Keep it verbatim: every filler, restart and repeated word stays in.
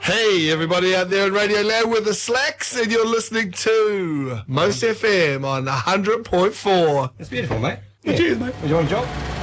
Hey, everybody out there in Radio Land with the Slacks, and you're listening to Most F M on one hundred point four. It's beautiful, mate. Yeah. Cheers, mate. You want a job?